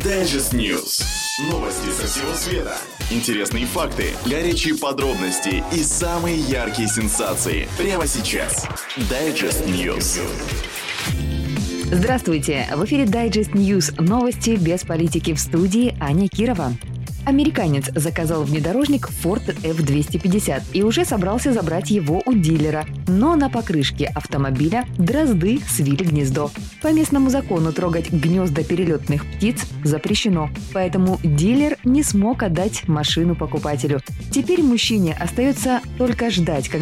Digest News. Новости со всего света. Интересные факты, горячие подробности и самые яркие сенсации. Прямо сейчас. Digest News. Здравствуйте! В эфире Digest News. Новости без политики, в студии Аня Кирова. Американец заказал внедорожник Ford F-250 и уже собрался забрать его у дилера. Но на покрышке автомобиля дрозды свили гнездо. По местному закону трогать гнезда перелетных птиц запрещено. Поэтому дилер не смог отдать машину покупателю. Теперь мужчине остается только ждать, когда